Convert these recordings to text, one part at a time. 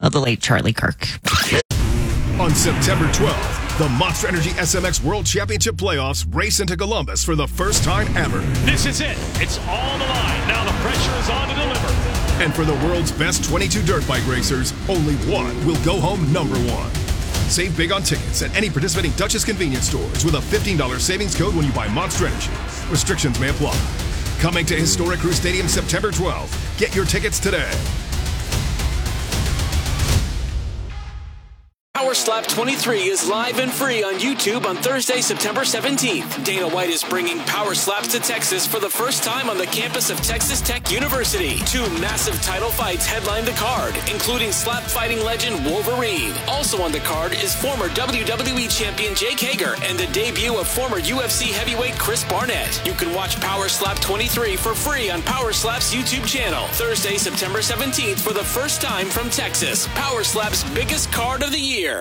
of the late Charlie Kirk. On September 12th, the Monster Energy SMX World Championship Playoffs race into Columbus for the first time ever. This is it. It's all on the line. Now the pressure is on to deliver. And for the world's best 22 dirt bike racers, only one will go home number one. Save big on tickets at any participating Duchess convenience stores with a $15 savings code when you buy Monster Energy. Restrictions may apply. Coming to Historic Crew Stadium September 12th. Get your tickets today. Power Slap 23 is live and free on YouTube on Thursday, September 17th. Dana White is bringing Power Slaps to Texas for the first time on the campus of Texas Tech University. 2 massive title fights headline the card, including slap fighting legend Wolverine. Also on the card is former WWE champion Jake Hager and the debut of former UFC heavyweight Chris Barnett. You can watch Power Slap 23 for free on Power Slap's YouTube channel. Thursday, September 17th for the first time from Texas. Power Slap's biggest card of the year.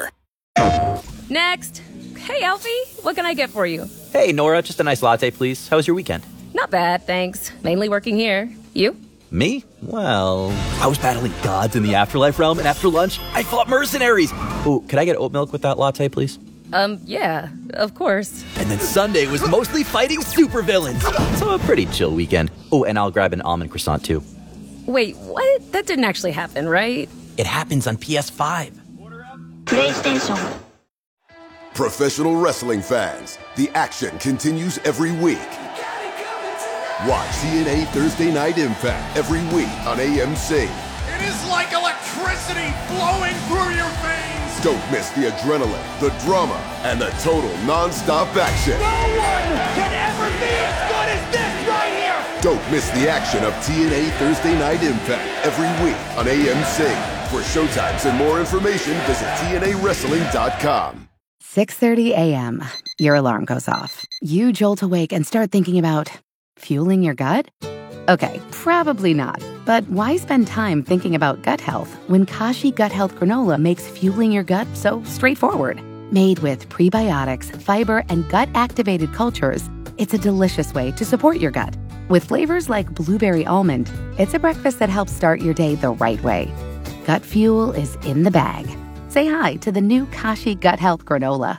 Next. Hey, Alfie, what can I get for you? Hey, Nora, just a nice latte, please. How was your weekend? Not bad, thanks. Mainly working here. You? Me? Well, I was battling gods in the afterlife realm, and after lunch, I fought mercenaries. Oh, could I get oat milk with that latte, please? Yeah, of course. And then Sunday was mostly fighting supervillains. So a pretty chill weekend. Oh, and I'll grab an almond croissant, too. Wait, what? That didn't actually happen, right? It happens on PS5. PlayStation. Professional wrestling fans, the action continues every week. Watch TNA Thursday Night Impact every week on AMC. It is like electricity flowing through your veins. Don't miss the adrenaline, the drama, and the total non-stop action. No one can ever be as good as this right here. Don't miss the action of TNA Thursday Night Impact every week on AMC. For showtimes and more information, visit TNAWrestling.com. 6:30 a.m. Your alarm goes off. You jolt awake and start thinking about fueling your gut? Okay, probably not. But why spend time thinking about gut health when Kashi Gut Health Granola makes fueling your gut so straightforward? Made with prebiotics, fiber, and gut-activated cultures, it's a delicious way to support your gut. With flavors like blueberry almond, it's a breakfast that helps start your day the right way. Gut fuel is in the bag. Say hi to the new Kashi Gut Health Granola.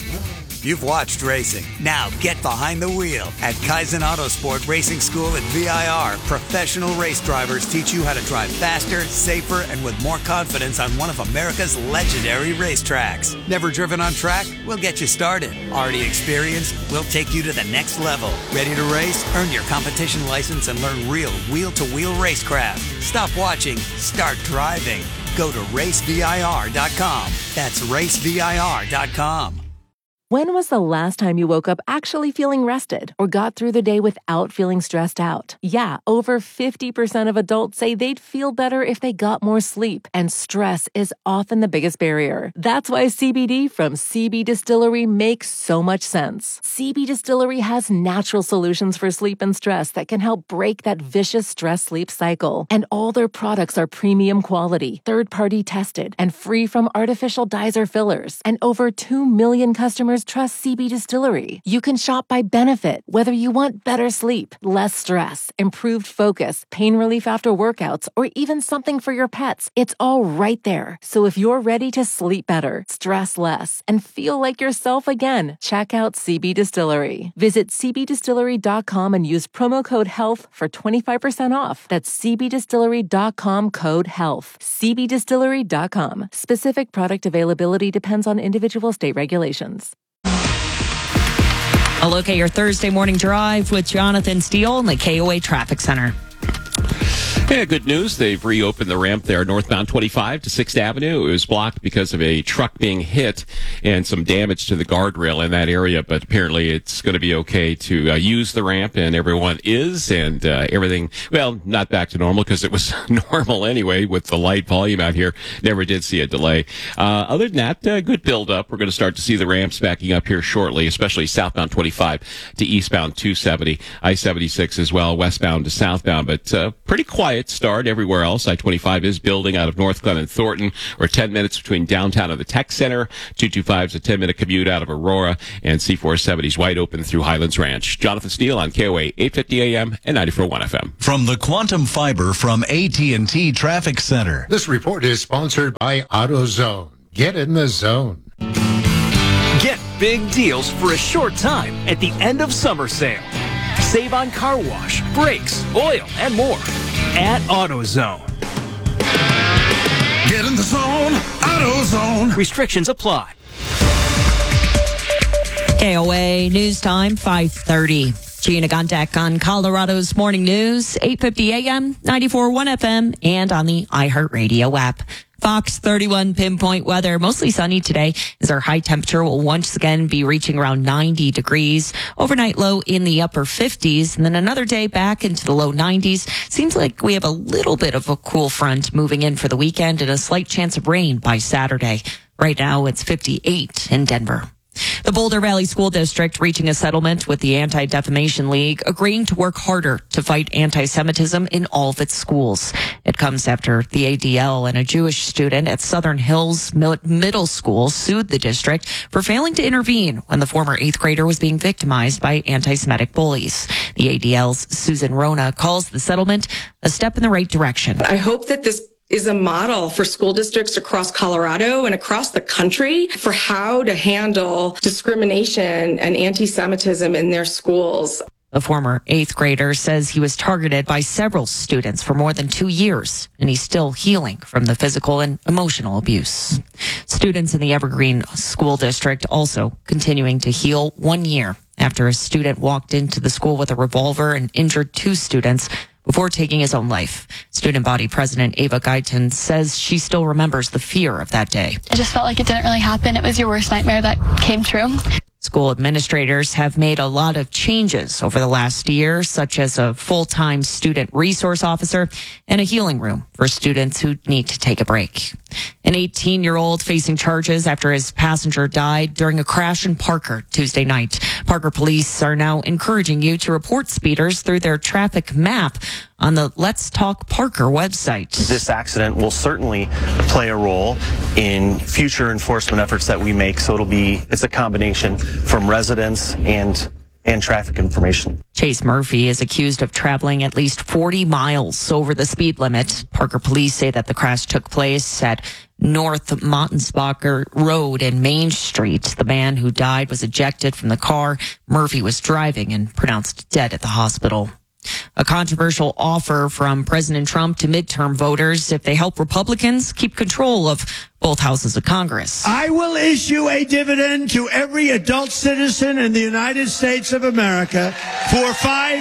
You've watched racing. Now get behind the wheel. At Kaizen Autosport Racing School at VIR, professional race drivers teach you how to drive faster, safer, and with more confidence on one of America's legendary racetracks. Never driven on track? We'll get you started. Already experienced? We'll take you to the next level. Ready to race? Earn your competition license and learn real wheel-to-wheel racecraft. Stop watching. Start driving. Go to racevir.com. That's racevir.com. When was the last time you woke up actually feeling rested or got through the day without feeling stressed out? Yeah, over 50% of adults say they'd feel better if they got more sleep, and stress is often the biggest barrier. That's why CBD from CB Distillery makes so much sense. CB Distillery has natural solutions for sleep and stress that can help break that vicious stress-sleep cycle. And all their products are premium quality, third-party tested, and free from artificial dyes or fillers. And over 2 million customers trust CB Distillery. You can shop by benefit, whether you want better sleep, less stress, improved focus, pain relief after workouts, or even something for your pets. It's all right there. So if you're ready to sleep better, stress less, and feel like yourself again, check out CB Distillery. Visit cbdistillery.com and use promo code HEALTH for 25% off. That's cbdistillery.com code HEALTH. cbdistillery.com. Specific product availability depends on individual state regulations. A look at your Thursday morning drive with Jonathan Steele in the KOA Traffic Center. Yeah, good news. They've reopened the ramp there, northbound 25 to 6th Avenue. It was blocked because of a truck being hit and some damage to the guardrail in that area, but apparently it's going to be okay to use the ramp, and everyone is, and everything, well, not back to normal because it was normal anyway with the light volume out here. Never did see a delay. Other than that, good build-up. We're going to start to see the ramps backing up here shortly, especially southbound 25 to eastbound 270, I-76 as well, westbound to southbound, but pretty quiet quiet start everywhere else. I-25 is building out of North Glen and Thornton. We're 10 minutes between downtown and the Tech Center. 225 is a 10-minute commute out of Aurora, and C-470 is wide open through Highlands Ranch. Jonathan Steele on KOA 850 AM and 94.1 FM. From the Quantum Fiber from AT&T Traffic Center. This report is sponsored by AutoZone. Get in the zone. Get big deals for a short time at the end of summer sale. Save on car wash, brakes, oil, and more at AutoZone. Get in the zone. AutoZone. Restrictions apply. KOA News Time, 5:30. Gina Gondek on Colorado's Morning News, 850 AM, 94.1 FM, and on the iHeartRadio app. Fox 31 pinpoint weather, mostly sunny today as our high temperature will once again be reaching around 90 degrees. Overnight low in the upper 50s, and then another day back into the low 90s. Seems like we have a little bit of a cool front moving in for the weekend and a slight chance of rain by Saturday. Right now it's 58 in Denver. The Boulder Valley School District reaching a settlement with the Anti-Defamation League, agreeing to work harder to fight anti-Semitism in all of its schools. It comes after the ADL and a Jewish student at Southern Hills Middle School sued the district for failing to intervene when the former 8th grader was being victimized by anti-Semitic bullies. The ADL's Susan Rona calls the settlement a step in the right direction. I hope that this is a model for school districts across Colorado and across the country for how to handle discrimination and anti-Semitism in their schools. The former 8th grader says he was targeted by several students for more than 2 years, and he's still healing from the physical and emotional abuse. Students in the Evergreen School District also continuing to heal 1 year after a student walked into the school with a revolver and injured 2 students before taking his own life. Student body president Ava Guyton says she still remembers the fear of that day. It just felt like it didn't really happen. It was your worst nightmare that came true. School administrators have made a lot of changes over the last year, such as a full-time student resource officer and a healing room for students who need to take a break. An 18-year-old facing charges after his passenger died during a crash in Parker Tuesday night. Parker police are now encouraging you to report speeders through their traffic map on the Let's Talk Parker website. This accident will certainly play a role in future enforcement efforts that we make, so it's a combination from residents and traffic information. Chase Murphy is accused of traveling at least 40 miles over the speed limit. Parker police say that the crash took place at North Montensbacher Road and Main Street. The man who died was ejected from the car Murphy was driving and pronounced dead at the hospital. A controversial offer from President Trump to midterm voters if they help Republicans keep control of both houses of Congress. I will issue a dividend to every adult citizen in the United States of America for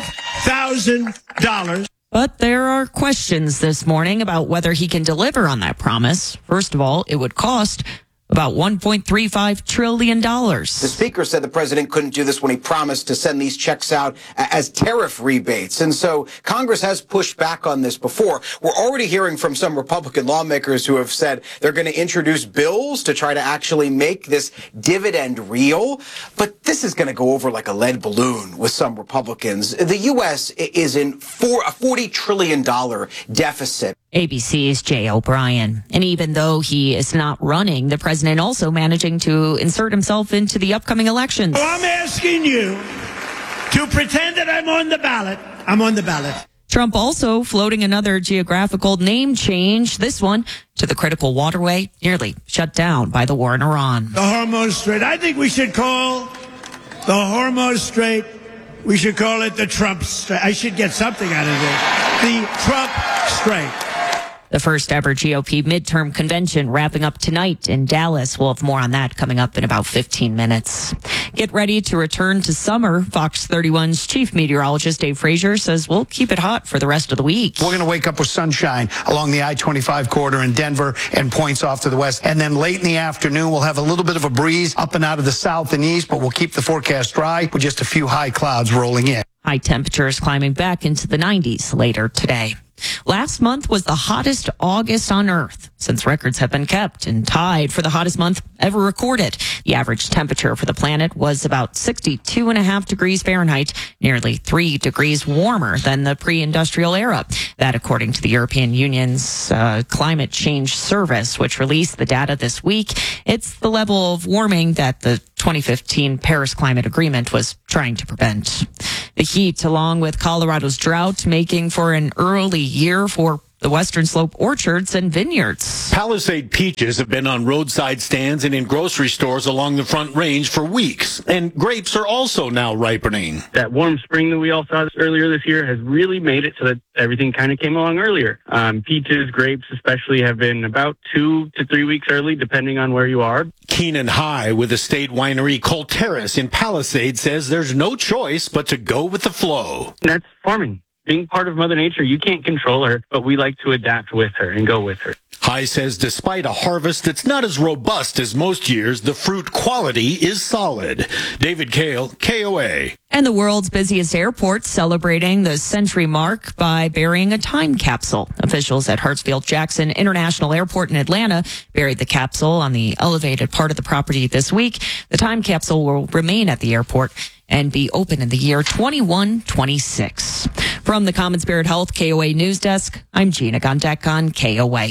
$5,000. But there are questions this morning about whether he can deliver on that promise. First of all, it would cost about $1.35 trillion. The speaker said the president couldn't do this when he promised to send these checks out as tariff rebates. And so Congress has pushed back on this before. We're already hearing from some Republican lawmakers who have said they're going to introduce bills to try to actually make this dividend real. But this is going to go over like a lead balloon with some Republicans. The U.S. is in a $40 trillion deficit. ABC's Jay O'Brien. And even though he is not running, the president also managing to insert himself into the upcoming elections. So I'm asking you to pretend that I'm on the ballot. I'm on the ballot. Trump also floating another geographical name change, this one to the critical waterway nearly shut down by the war in Iran. The Hormuz Strait. I think we should call the Hormuz Strait, we should call it the Trump Strait. I should get something out of this. The Trump Strait. The first ever GOP midterm convention wrapping up tonight in Dallas. We'll have more on that coming up in about 15 minutes. Get ready to return to summer. Fox 31's chief meteorologist Dave Frazier says we'll keep it hot for the rest of the week. We're going to wake up with sunshine along the I-25 corridor in Denver and points off to the west. And then late in the afternoon, we'll have a little bit of a breeze up and out of the south and east, but we'll keep the forecast dry with just a few high clouds rolling in. High temperatures climbing back into the 90s later today. Last month was the hottest August on Earth since records have been kept, and tied for the hottest month ever recorded. The average temperature for the planet was about 62.5 degrees Fahrenheit, nearly 3 degrees warmer than the pre-industrial era. That according to the European Union's Climate Change Service, which released the data this week. It's the level of warming that the 2015 Paris Climate Agreement was trying to prevent. The heat, along with Colorado's drought, making for an early year for the Western Slope orchards and vineyards. Palisade peaches have been on roadside stands and in grocery stores along the Front Range for weeks, and grapes are also now ripening. That warm spring that we all saw earlier this year has really made it so that everything kind of came along earlier. Peaches, grapes especially, have been about 2 to 3 weeks early, depending on where you are. Keenan High with estate winery Cole Terrace in Palisade says there's no choice but to go with the flow. That's farming. Being part of Mother Nature, you can't control her, but we like to adapt with her and go with her. High says despite a harvest that's not as robust as most years, the fruit quality is solid. David Kale, KOA. And the world's busiest airport celebrating the century mark by burying a time capsule. Officials at Hartsfield-Jackson International Airport in Atlanta buried the capsule on the elevated part of the property this week. The time capsule will remain at the airport and be open in the year 2126. From the Common Spirit Health KOA News Desk, I'm Gina Gondek on KOA.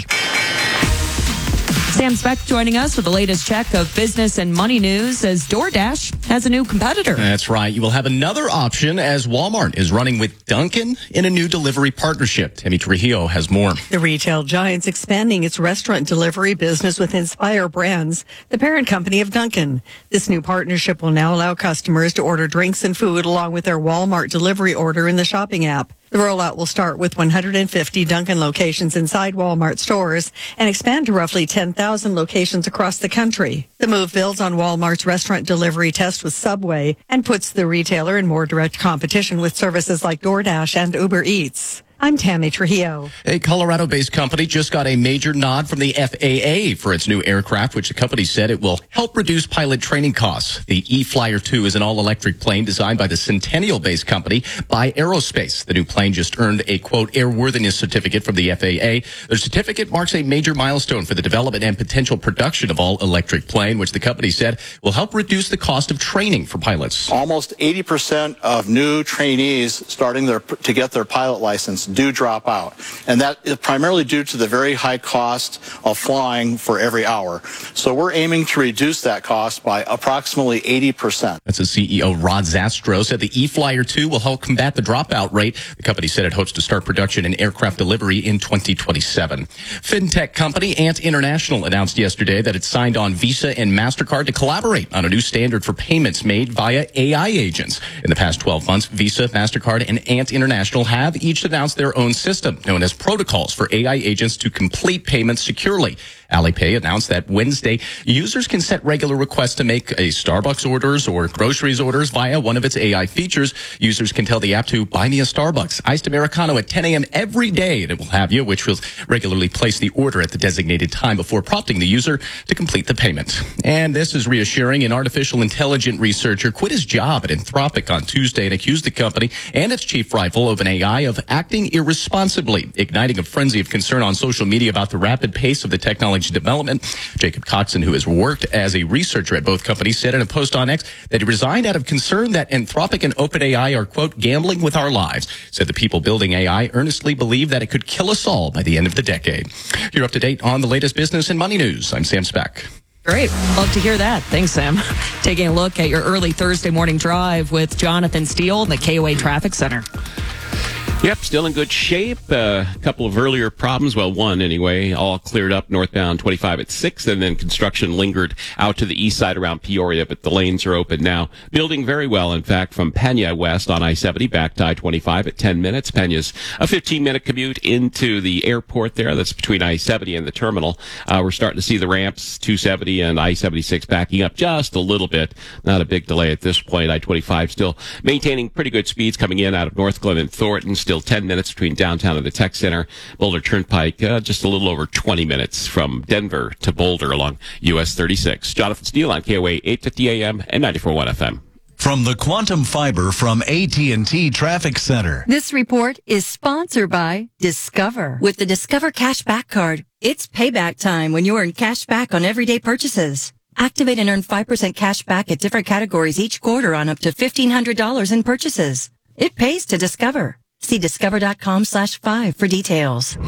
Sam Speck joining us with the latest check of business and money news as DoorDash has a new competitor. That's right. You will have another option as Walmart is running with Dunkin' in a new delivery partnership. Tammy Trujillo has more. The retail giant's expanding its restaurant delivery business with Inspire Brands, the parent company of Dunkin'. This new partnership will now allow customers to order drinks and food along with their Walmart delivery order in the shopping app. The rollout will start with 150 Dunkin' locations inside Walmart stores and expand to roughly 10,000 locations across the country. The move builds on Walmart's restaurant delivery test with Subway and puts the retailer in more direct competition with services like DoorDash and Uber Eats. I'm Tammy Trujillo. A Colorado-based company just got a major nod from the FAA for its new aircraft, which the company said it will help reduce pilot training costs. The E-Flyer 2 is an all-electric plane designed by the Centennial-based company By Aerospace. The new plane just earned a, quote, airworthiness certificate from the FAA. The certificate marks a major milestone for the development and potential production of all-electric plane, which the company said will help reduce the cost of training for pilots. Almost 80% of new trainees starting to get their pilot license do drop out. And that is primarily due to the very high cost of flying for every hour. So we're aiming to reduce that cost by approximately 80%. That's the CEO Rod Zastro said the E-Flyer 2 will help combat the dropout rate. The company said it hopes to start production and aircraft delivery in 2027. Fintech company Ant International announced yesterday that it signed on Visa and MasterCard to collaborate on a new standard for payments made via AI agents. In the past 12 months, Visa, MasterCard, and Ant International have each announced their own system known as protocols for AI agents to complete payments securely. Alipay announced that Wednesday users can set regular requests to make a Starbucks orders or groceries orders via one of its AI features. Users can tell the app to buy me a Starbucks iced Americano at 10 a.m. every day, and it will have you, which will regularly place the order at the designated time before prompting the user to complete the payment. And this is reassuring. An artificial intelligence researcher quit his job at Anthropic on Tuesday and accused the company and its chief rival, OpenAI, of acting irresponsibly, igniting a frenzy of concern on social media about the rapid pace of the technology development. Jacob Coxon, who has worked as a researcher at both companies, said in a post on X that he resigned out of concern that Anthropic and OpenAI are, quote, gambling with our lives. Said the people building AI earnestly believe that it could kill us all by the end of the decade. You're up to date on the latest business and money news. I'm Sam Speck. Great. Love to hear that. Thanks, Sam. Taking a look at your early Thursday morning drive with Jonathan Steele in the KOA Traffic Center. Yep, still in good shape. A couple of earlier problems. Well, one anyway, all cleared up northbound 25 at 6, and then construction lingered out to the east side around Peoria, but the lanes are open now. Building very well, in fact, from Pena west on I-70 back to I-25 at 10 minutes. Pena's a 15-minute commute into the airport there. That's between I-70 and the terminal. We're starting to see the ramps, 270 and I-76 backing up just a little bit. Not a big delay at this point. I-25 still maintaining pretty good speeds coming in out of North Glen and Thornton. Still 10 minutes between downtown and the Tech Center. Boulder Turnpike, just a little over 20 minutes from Denver to Boulder along US 36. Jonathan Steele on KOA 850 AM and 94.1 FM. From the Quantum Fiber from AT&T Traffic Center. This report is sponsored by Discover. With the Discover Cashback Card, it's payback time when you earn cash back on everyday purchases. Activate and earn 5% cash back at different categories each quarter on up to $1,500 in purchases. It pays to Discover. See discover.com/5 for details.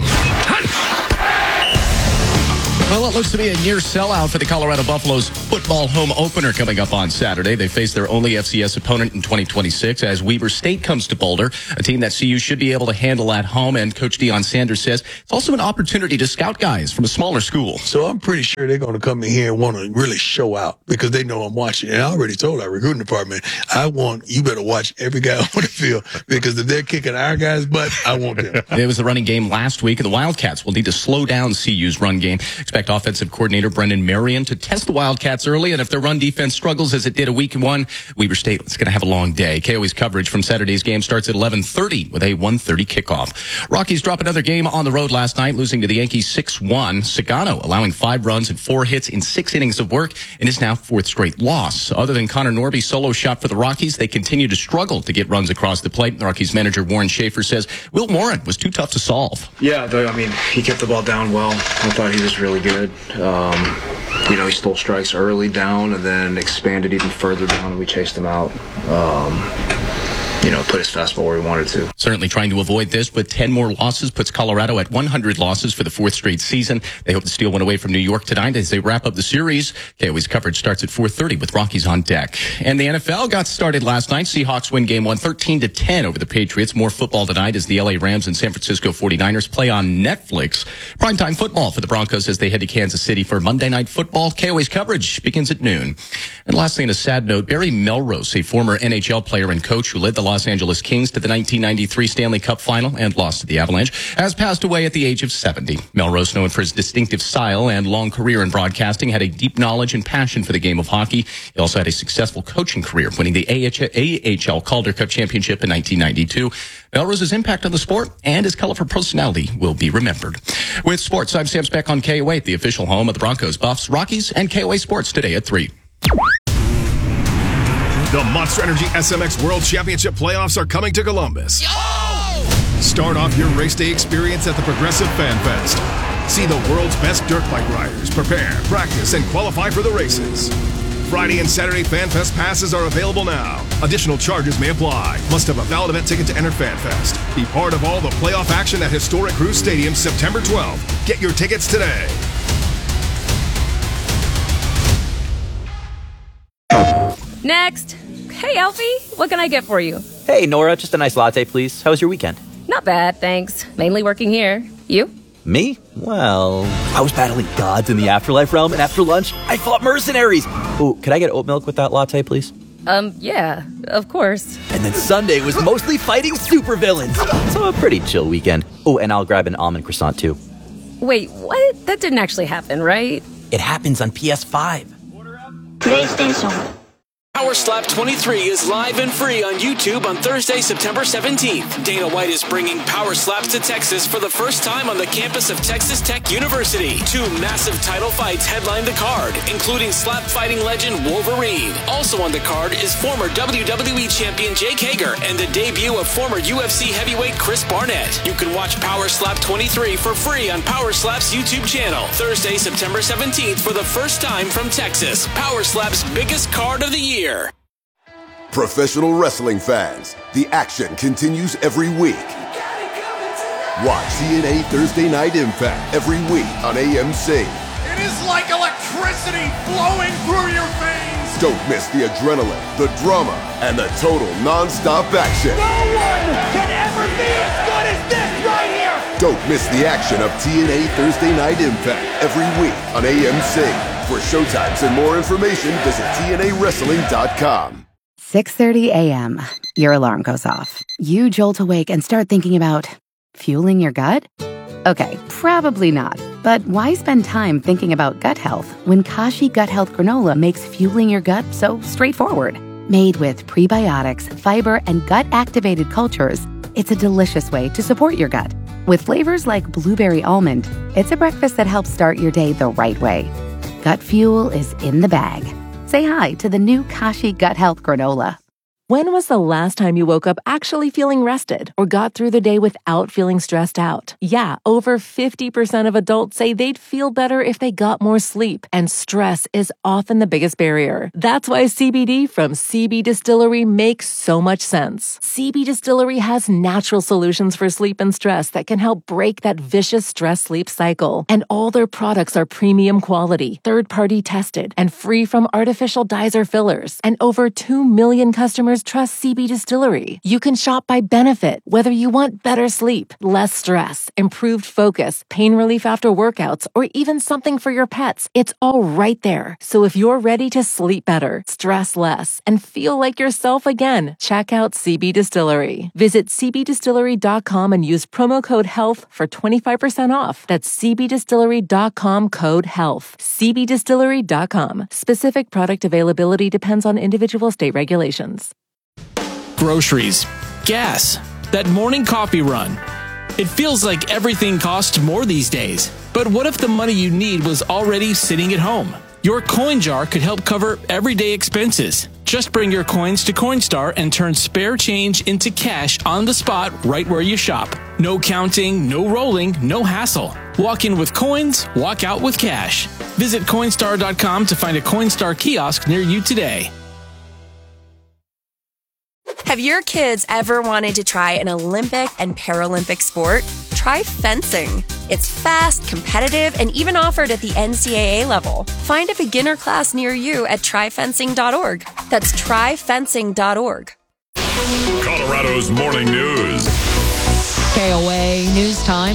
Well, it looks to be a near sellout for the Colorado Buffaloes football home opener coming up on Saturday. They face their only FCS opponent in 2026 as Weber State comes to Boulder, a team that CU should be able to handle at home. And Coach Deion Sanders says it's also an opportunity to scout guys from a smaller school. So I'm pretty sure they're going to come in here and want to really show out because they know I'm watching. And I already told our recruiting department, you better watch every guy on the field because if they're kicking our guys' butt, I want them. It was the running game last week, and the Wildcats will need to slow down CU's run game. Expect offensive coordinator Brendan Marion to test the Wildcats early, and if their run defense struggles as it did a week in one, Weber State is going to have a long day. KOA's coverage from Saturday's game starts at 11:30 with a 1:30 kickoff. Rockies drop another game on the road last night, losing to the Yankees 6-1. Sagano allowing 5 runs and 4 hits in 6 innings of work, and is now 4th straight loss. Other than Connor Norby's solo shot for the Rockies, they continue to struggle to get runs across the plate. The Rockies manager Warren Schaefer says Will Morin was too tough to solve. Yeah, I mean, he kept the ball down well. I thought he was really good. He stole strikes early down and then expanded even further down, and we chased him out. Put his fastball where he wanted to. Certainly trying to avoid this, but 10 more losses puts Colorado at 100 losses for the 4th straight season. They hope to steal one away from New York tonight as they wrap up the series. KOA's coverage starts at 4:30 with Rockies on deck. And the NFL got started last night. Seahawks win game 1 13-10 over the Patriots. More football tonight as the LA Rams and San Francisco 49ers play on Netflix. Primetime football for the Broncos as they head to Kansas City for Monday Night Football. KOA's coverage begins at noon. And lastly, on a sad note, Barry Melrose, a former NHL player and coach who led the Los Angeles Kings to the 1993 Stanley Cup Final and lost to the Avalanche, has passed away at the age of 70. Melrose, known for his distinctive style and long career in broadcasting, had a deep knowledge and passion for the game of hockey. He also had a successful coaching career, winning the AHL Calder Cup Championship in 1992. Melrose's impact on the sport and his colorful personality will be remembered. With sports, I'm Sam Speck on KOA, the official home of the Broncos, Buffs, Rockies, and KOA Sports today at 3. The Monster Energy SMX World Championship playoffs are coming to Columbus. Start off your race day experience at the Progressive Fan Fest. See the world's best dirt bike riders prepare, practice, and qualify for the races. Friday and Saturday Fan Fest passes are available now. Additional charges may apply. Must have a valid event ticket to enter Fan Fest. Be part of all the playoff action at historic Cruz Stadium September 12th. Get your tickets today. Next. Hey, Alfie, what can I get for you? Hey, Nora, just a nice latte, please. How was your weekend? Not bad, thanks. Mainly working here. You? Me? Well, I was battling gods in the afterlife realm, and after lunch, I fought mercenaries. Ooh, could I get oat milk with that latte, please? Yeah, of course. And then Sunday was mostly fighting supervillains. So a pretty chill weekend. Oh, and I'll grab an almond croissant, too. Wait, what? That didn't actually happen, right? It happens on PS5. PlayStation. Power Slap 23 is live and free on YouTube on Thursday, September 17th. Dana White is bringing Power Slaps to Texas for the first time on the campus of Texas Tech University. 2 massive title fights headline the card, including slap fighting legend Wolverine. Also on the card is former WWE champion Jake Hager and the debut of former UFC heavyweight Chris Barnett. You can watch Power Slap 23 for free on Power Slap's YouTube channel. Thursday, September 17th for the first time from Texas. Power Slap's biggest card of the year. Professional wrestling fans, the action continues every week. Watch TNA Thursday Night Impact every week on AMC. It is like electricity flowing through your veins. Don't miss the adrenaline, the drama, and the total non-stop action. No one can ever be as good as this right here. Don't miss the action of TNA Thursday Night Impact every week on AMC. For showtimes and more information, visit TNAWrestling.com. 6:30 a.m. Your alarm goes off. You jolt awake and start thinking about fueling your gut? Okay, probably not. But why spend time thinking about gut health when Kashi Gut Health Granola makes fueling your gut so straightforward? Made with prebiotics, fiber, and gut-activated cultures, it's a delicious way to support your gut. With flavors like blueberry almond, it's a breakfast that helps start your day the right way. Gut fuel is in the bag. Say hi to the new Kashi Gut Health Granola. When was the last time you woke up actually feeling rested or got through the day without feeling stressed out? Yeah, over 50% of adults say they'd feel better if they got more sleep, and stress is often the biggest barrier. That's why CBD from CB Distillery makes so much sense. CB Distillery has natural solutions for sleep and stress that can help break that vicious stress-sleep cycle. And all their products are premium quality, third-party tested, and free from artificial dyes or fillers. And over 2 million customers trust CB Distillery. You can shop by benefit, whether you want better sleep, less stress, improved focus, pain relief after workouts, or even something for your pets. It's all right there. So if you're ready to sleep better, stress less, and feel like yourself again, check out CB Distillery. Visit cbdistillery.com and use promo code HEALTH for 25% off. That's cbdistillery.com code HEALTH. cbdistillery.com. Specific product availability depends on individual state regulations. Groceries, gas, that morning coffee run. It feels like everything costs more these days. But what if the money you need was already sitting at home? Your coin jar could help cover everyday expenses. Just bring your coins to Coinstar and turn spare change into cash on the spot right where you shop. No counting, no rolling, no hassle. Walk in with coins, walk out with cash. Visit Coinstar.com to find a Coinstar kiosk near you today. Have your kids ever wanted to try an Olympic and Paralympic sport? Try fencing. It's fast, competitive, and even offered at the NCAA level. Find a beginner class near you at tryfencing.org. That's tryfencing.org. Colorado's morning news. KOA News Time,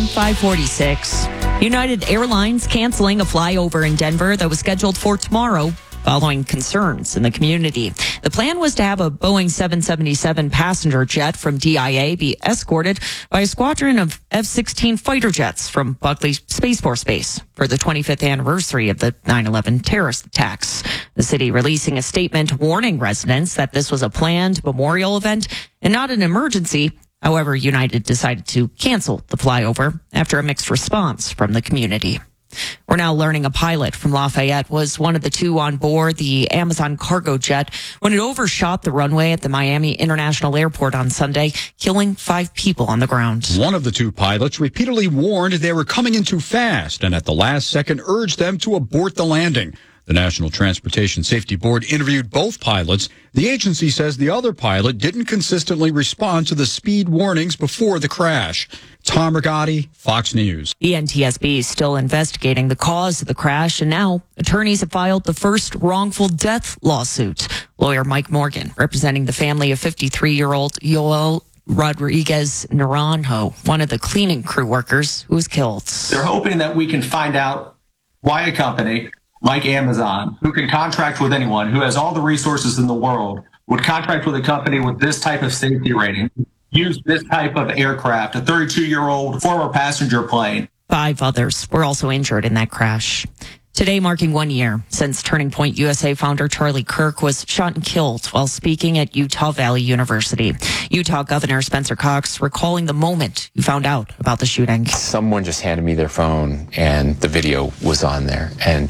5:46. United Airlines canceling a flyover in Denver that was scheduled for tomorrow, following concerns in the community. The plan was to have a Boeing 777 passenger jet from DIA be escorted by a squadron of F-16 fighter jets from Buckley Space Force Base for the 25th anniversary of the 9/11 terrorist attacks. The city releasing a statement warning residents that this was a planned memorial event and not an emergency. However, United decided to cancel the flyover after a mixed response from the community. We're now learning a pilot from Lafayette was one of the two on board the Amazon cargo jet when it overshot the runway at the Miami International Airport on Sunday, killing 5 people on the ground. One of the two pilots repeatedly warned they were coming in too fast and at the last second urged them to abort the landing. The National Transportation Safety Board interviewed both pilots. The agency says the other pilot didn't consistently respond to the speed warnings before the crash. Tom Rigotti, Fox News. The NTSB is still investigating the cause of the crash, and now attorneys have filed the first wrongful death lawsuit. Lawyer Mike Morgan, representing the family of 53-year-old Yoel Rodriguez Naranjo, one of the cleaning crew workers who was killed. They're hoping that we can find out why a company like Amazon, who can contract with anyone, who has all the resources in the world, would contract with a company with this type of safety rating, use this type of aircraft, a 32-year-old former passenger plane. 5 others were also injured in that crash. Today marking 1 year since Turning Point USA founder Charlie Kirk was shot and killed while speaking at Utah Valley University. Utah Governor Spencer Cox recalling the moment he found out about the shooting. Someone just handed me their phone and the video was on there. And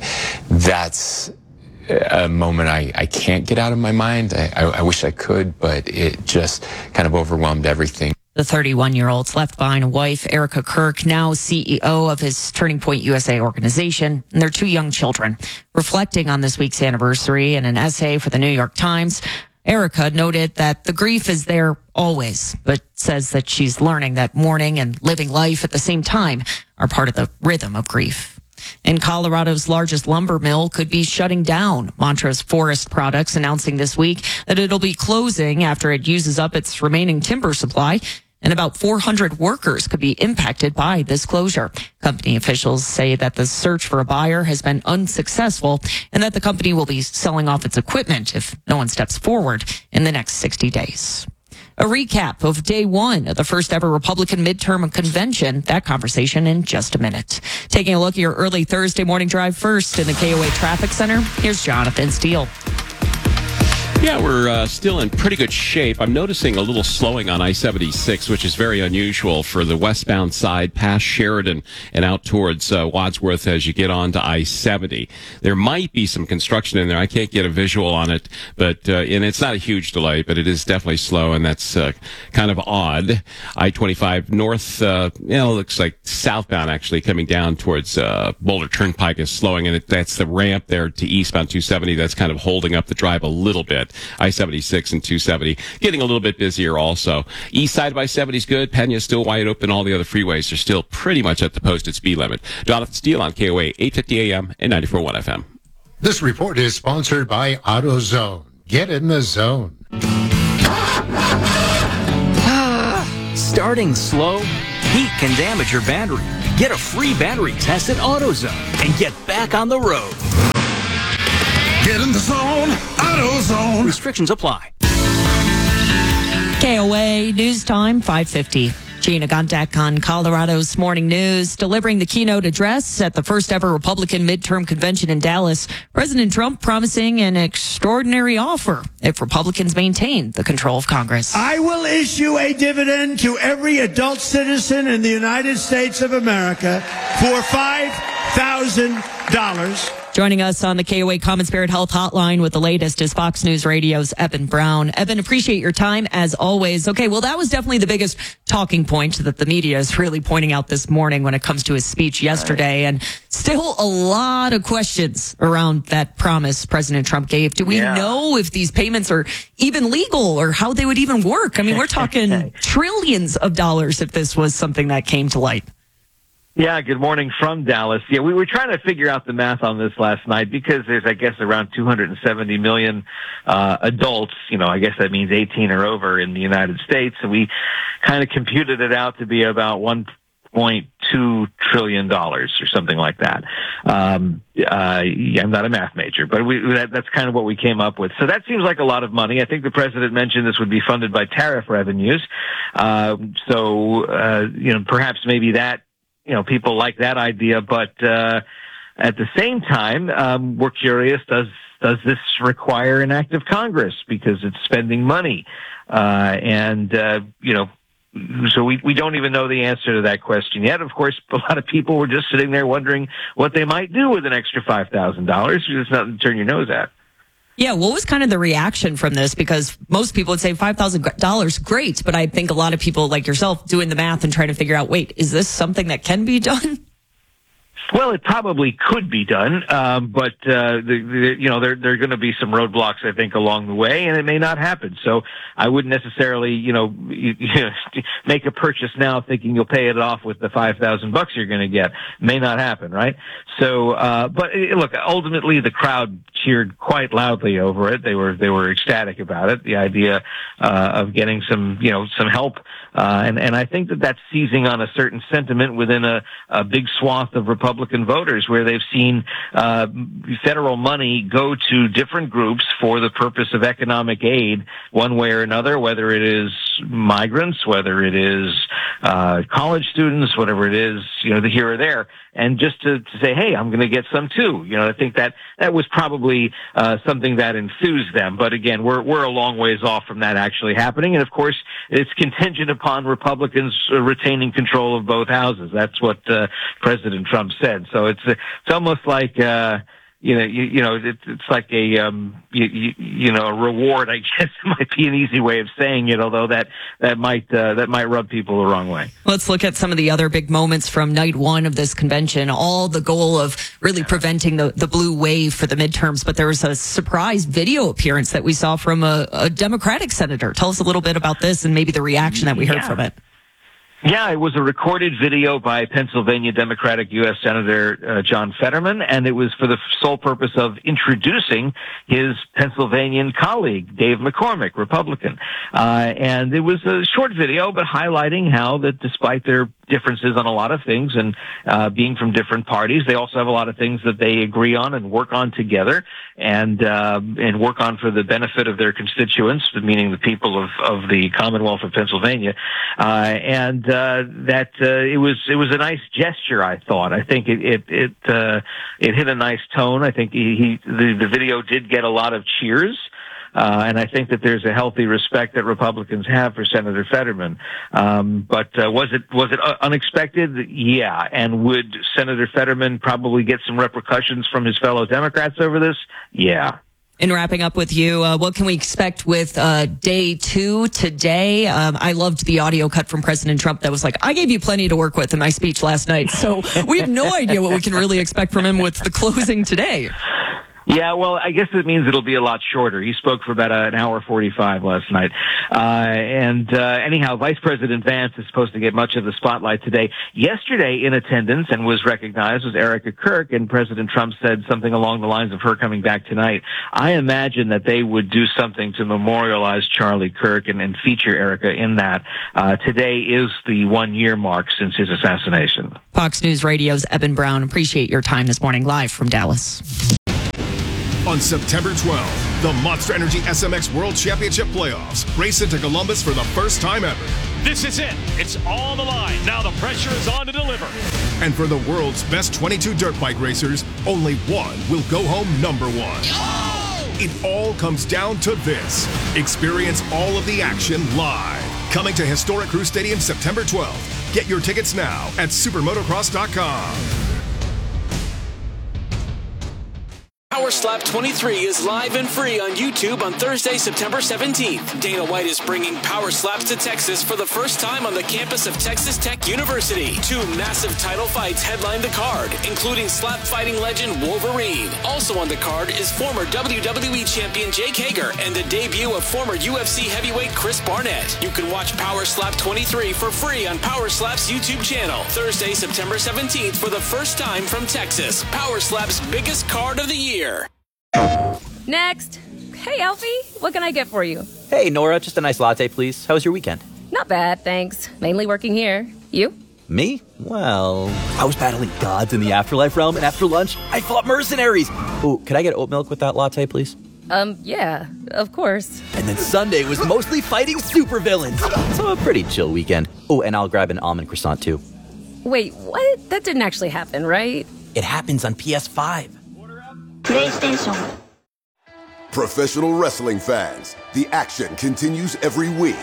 that's a moment I can't get out of my mind. I wish I could, but it just kind of overwhelmed everything. The 31-year-old's left behind a wife, Erica Kirk, now CEO of his Turning Point USA organization, and their 2 young children. Reflecting on this week's anniversary in an essay for the New York Times, Erica noted that the grief is there always, but says that she's learning that mourning and living life at the same time are part of the rhythm of grief. And Colorado's largest lumber mill could be shutting down. Montrose Forest Products announcing this week that it'll be closing after it uses up its remaining timber supply. And about 400 workers could be impacted by this closure. Company officials say that the search for a buyer has been unsuccessful and that the company will be selling off its equipment if no one steps forward in the next 60 days. A recap of day 1 of the first ever Republican midterm convention. That conversation in just a minute. Taking a look at your early Thursday morning drive first in the KOA Traffic Center. Here's Jonathan Steele. Yeah, we're still in pretty good shape. I'm noticing a little slowing on I-76, which is very unusual for the westbound side past Sheridan and out towards Wadsworth as you get on to I-70. There might be some construction in there. I can't get a visual on it, but and it's not a huge delay, but it is definitely slow, and that's kind of odd. I-25 north, looks like southbound actually coming down towards Boulder Turnpike is slowing, and that's the ramp there to eastbound 270 that's kind of holding up the drive a little bit. I-76 and 270 getting a little bit busier also. East side of I-70 is good. Pena's still wide open. All the other freeways are still pretty much at the posted speed limit. Jonathan Steele on KOA 850 AM and 94.1 FM. This report is sponsored by AutoZone. Get in the zone. Starting slow? Heat can damage your battery. Get a free battery test at AutoZone and get back on the road. Get in the zone, AutoZone. Restrictions apply. KOA News Time, 5:50. Gina Gondek on Colorado's Morning News, delivering the keynote address at the first ever Republican midterm convention in Dallas. President Trump promising an extraordinary offer if Republicans maintain the control of Congress. I will issue a dividend to every adult citizen in the United States of America for $5,000. Joining us on the KOA Common Spirit Health Hotline with the latest is Fox News Radio's Evan Brown. Evan, appreciate your time as always. Okay, well, that was definitely the biggest talking point that the media is really pointing out this morning when it comes to his speech yesterday. And still a lot of questions around that promise President Trump gave. Do we know if these payments are even legal or how they would even work? I mean, we're talking trillions of dollars if this was something that came to light. Yeah, good morning from Dallas. Yeah, we were trying to figure out the math on this last night because there's, I guess, around 270 million adults. I guess that means 18 or over in the United States. And we kind of computed it out to be about $1.2 trillion or something like that. I'm not a math major, but that's kind of what we came up with. So that seems like a lot of money. I think the president mentioned this would be funded by tariff revenues. Perhaps maybe that, people like that idea, but at the same time, we're curious, does this require an act of Congress because it's spending money? So we don't even know the answer to that question yet. Of course, a lot of people were just sitting there wondering what they might do with an extra $5,000. It's nothing to turn your nose at. Yeah, what was kind of the reaction from this? Because most people would say $5,000, great, but I think a lot of people like yourself doing the math and trying to figure out, wait, is this something that can be done? Well, it probably could be done, but there are going to be some roadblocks, I think, along the way, and it may not happen. So I wouldn't necessarily, make a purchase now thinking you'll pay it off with the $5,000 you're going to get. May not happen, right? So, but look, ultimately the crowd cheered quite loudly over it. They were ecstatic about it. The idea of getting some help, and I think that's seizing on a certain sentiment within a big swath of Republican voters where they've seen federal money go to different groups for the purpose of economic aid one way or another, whether it is migrants, whether it is college students, whatever it is, here or there. And just to say, hey, I'm going to get some too. I think that was probably something that enthused them. But again, we're a long ways off from that actually happening. And of course, it's contingent upon Republicans retaining control of both houses. That's what President Trump said. So it's almost like it's like a reward. I guess might be an easy way of saying it, although that might rub people the wrong way. Let's look at some of the other big moments from night one of this convention. All the goal of really preventing the blue wave for the midterms, but there was a surprise video appearance that we saw from a Democratic senator. Tell us a little bit about this and maybe the reaction that we heard from it. Yeah, it was a recorded video by Pennsylvania Democratic U.S. Senator John Fetterman, and it was for the sole purpose of introducing his Pennsylvanian colleague, Dave McCormick, Republican. And it was a short video, but highlighting how that despite their differences on a lot of things and being from different parties, they also have a lot of things that they agree on and work on together and work on for the benefit of their constituents, meaning the people of the Commonwealth of Pennsylvania. It was a nice gesture, I thought. I think it hit a nice tone. I think the video did get a lot of cheers. And I think that there's a healthy respect that Republicans have for Senator Fetterman. But was it unexpected? Yeah. And would Senator Fetterman probably get some repercussions from his fellow Democrats over this? Yeah. In wrapping up with you, what can we expect with day 2 today? I loved the audio cut from President Trump that was like, I gave you plenty to work with in my speech last night. So we have no idea what we can really expect from him with the closing today. Yeah, well, I guess it means it'll be a lot shorter. He spoke for about an hour 45 last night. Anyhow, Vice President Vance is supposed to get much of the spotlight today. Yesterday in attendance and was recognized was Erica Kirk, and President Trump said something along the lines of her coming back tonight. I imagine that they would do something to memorialize Charlie Kirk and feature Erica in that. Today is the 1-year mark since his assassination. Fox News Radio's Eben Brown. Appreciate your time this morning, live from Dallas. On September 12th, the Monster Energy SMX World Championship Playoffs race into Columbus for the first time ever. This is it. It's on the line. Now the pressure is on to deliver. And for the world's best 22 dirt bike racers, only one will go home number 1. It all comes down to this. Experience all of the action live. Coming to historic Crew Stadium September 12th. Get your tickets now at supermotocross.com. Power Slap 23 is live and free on YouTube on Thursday, September 17th. Dana White is bringing Power Slaps to Texas for the first time on the campus of Texas Tech University. 2 massive title fights headline the card, including slap fighting legend Wolverine. Also on the card is former WWE champion Jake Hager and the debut of former UFC heavyweight Chris Barnett. You can watch Power Slap 23 for free on Power Slap's YouTube channel. Thursday, September 17th for the first time from Texas. Power Slap's biggest card of the year. Next. Hey, Alfie, what can I get for you? Hey, Nora, just a nice latte, please. How was your weekend? Not bad, thanks. Mainly working here. You? Me? Well, I was battling gods in the afterlife realm, and after lunch, I fought mercenaries. Oh, could I get oat milk with that latte, please? Yeah, of course. And then Sunday was mostly fighting supervillains. So a pretty chill weekend. Oh, and I'll grab an almond croissant, too. Wait, what? That didn't actually happen, right? It happens on PS5. PlayStation. Professional wrestling fans, the action continues every week.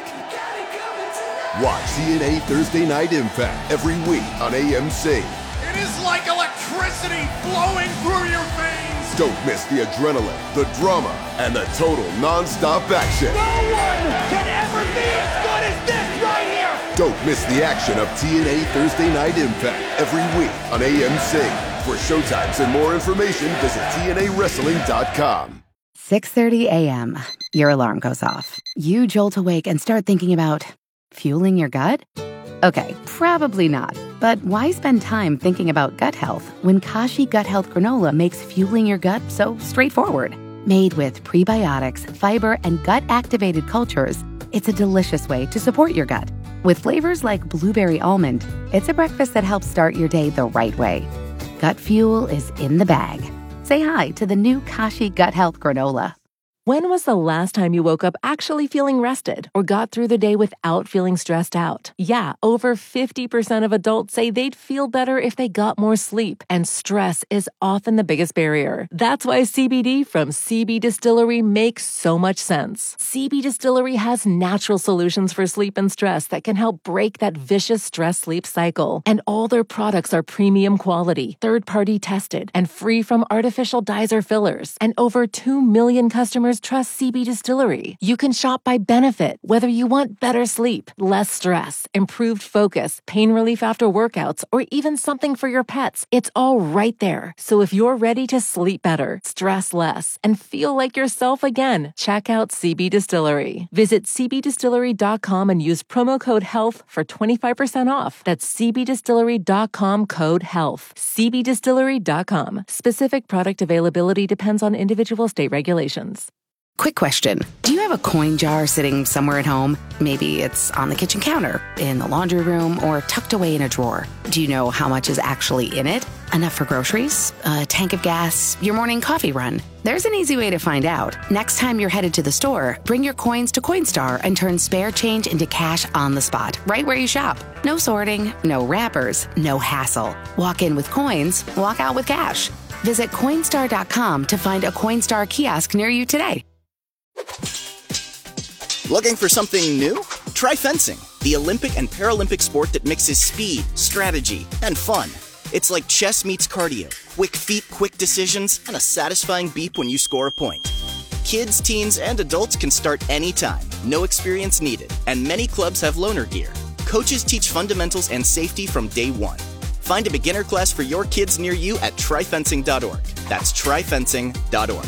Watch TNA Thursday Night Impact every week on AMC. It is like electricity flowing through your veins. Don't miss the adrenaline, the drama, and the total non-stop action. No one can ever be as good as this right here. Don't miss the action of TNA Thursday Night Impact every week on AMC. For showtimes and more information, visit TNAWrestling.com. 6:30 a.m. Your alarm goes off. You jolt awake and start thinking about fueling your gut? Okay, probably not. But why spend time thinking about gut health when Kashi Gut Health Granola makes fueling your gut so straightforward? Made with prebiotics, fiber, and gut-activated cultures, it's a delicious way to support your gut. With flavors like blueberry almond, it's a breakfast that helps start your day the right way. Gut fuel is in the bag. Say hi to the new Kashi Gut Health Granola. When was the last time you woke up actually feeling rested or got through the day without feeling stressed out? Yeah, over 50% of adults say they'd feel better if they got more sleep, and stress is often the biggest barrier. That's why CBD from CB Distillery makes so much sense. CB Distillery has natural solutions for sleep and stress that can help break that vicious stress-sleep cycle. And all their products are premium quality, third-party tested, and free from artificial dyes or fillers. And over 2 million customers trust CB Distillery. You can shop by benefit, whether you want better sleep, less stress, improved focus, pain relief after workouts, or even something for your pets. It's all right there. So if you're ready to sleep better, stress less, and feel like yourself again, check out CB Distillery. Visit cbdistillery.com and use promo code HEALTH for 25% off. That's cbdistillery.com code HEALTH. cbdistillery.com. Specific product availability depends on individual state regulations. Quick question. Do you have a coin jar sitting somewhere at home? Maybe it's on the kitchen counter, in the laundry room, or tucked away in a drawer. Do you know how much is actually in it? Enough for groceries? A tank of gas? Your morning coffee run? There's an easy way to find out. Next time you're headed to the store, bring your coins to Coinstar and turn spare change into cash on the spot, right where you shop. No sorting, no wrappers, no hassle. Walk in with coins, walk out with cash. Visit Coinstar.com to find a Coinstar kiosk near you today. Looking for something new? Try fencing, the Olympic and Paralympic sport that mixes speed, strategy, and fun. It's like chess meets cardio, quick feet, quick decisions, and a satisfying beep when you score a point. Kids, teens, and adults can start anytime, no experience needed, and many clubs have loaner gear. Coaches teach fundamentals and safety from day one. Find a beginner class for your kids near you at tryfencing.org. That's tryfencing.org.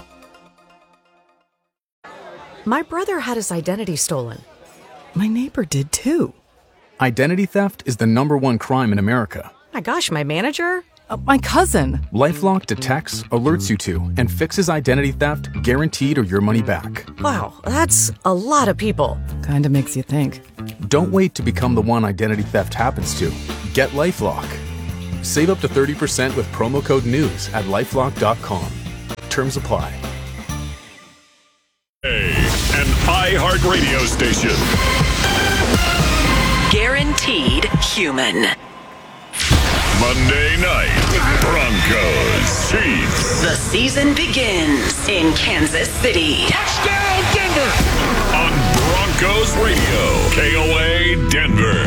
My brother had his identity stolen. My neighbor did too. Identity theft is the #1 crime in America. My gosh, my manager? My cousin. LifeLock detects, alerts you to, and fixes identity theft guaranteed or your money back. Wow, that's a lot of people. Kinda makes you think. Don't wait to become the one identity theft happens to. Get LifeLock. Save up to 30% with promo code NEWS at LifeLock.com. Terms apply. An iHeartRadio station. Guaranteed human. Monday night, Broncos, Chiefs. The season begins in Kansas City. Touchdown, Denver! On Broncos Radio, KOA Denver.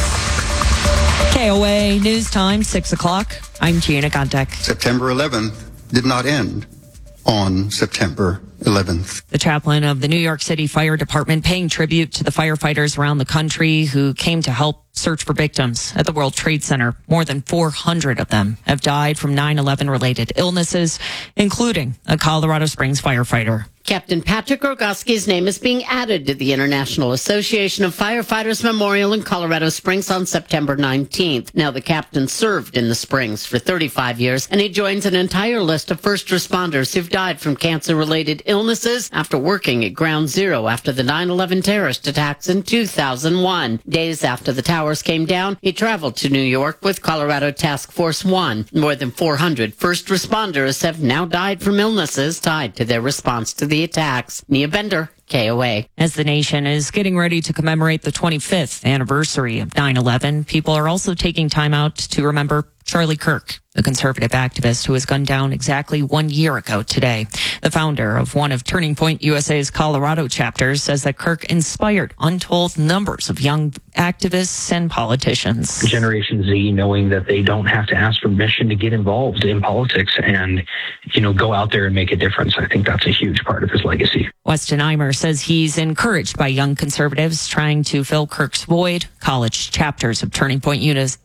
KOA News Time, 6 o'clock. I'm Gina Gontek. September 11th did not end on September 11th. The chaplain of the New York City Fire Department paying tribute to the firefighters around the country who came to help search for victims at the World Trade Center. More than 400 of them have died from 9/11 related illnesses, including a Colorado Springs firefighter. Captain Patrick Rogoski's name is being added to the International Association of Firefighters Memorial in Colorado Springs on September 19th. Now, the captain served in the Springs for 35 years, and he joins an entire list of first responders who've died from cancer-related illnesses after working at Ground Zero after the 9/11 terrorist attacks in 2001. Days after the towers came down, he traveled to New York with Colorado Task Force 1. More than 400 first responders have now died from illnesses tied to their response to the attacks. Nia Bender, KOA. As the nation is getting ready to commemorate the 25th anniversary of 9/11, people are also taking time out to remember Charlie Kirk, the conservative activist who was gunned down exactly 1 year ago today. The founder of one of Turning Point USA's Colorado chapters says that Kirk inspired untold numbers of young activists and politicians. Generation Z, knowing that they don't have to ask permission to get involved in politics and, go out there and make a difference. I think that's a huge part of his legacy. Weston Eimer says he's encouraged by young conservatives trying to fill Kirk's void. College chapters of Turning Point